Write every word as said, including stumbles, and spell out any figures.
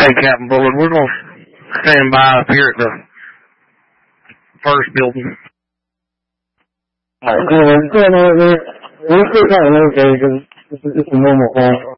Okay, Captain Bullard, we're going to stand by up here at the first building. Alright, cool. We're still kind of okay because it's a normal call.